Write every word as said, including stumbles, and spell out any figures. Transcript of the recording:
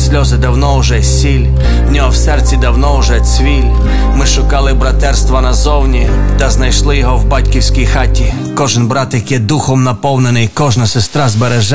сльози давно уже сіль, в нього в серці давно уже цвіль. Ми шукали братерства назовні, та знайшли його в батьківській хаті. Кожен братик є духом наповнений, кожна сестра збереже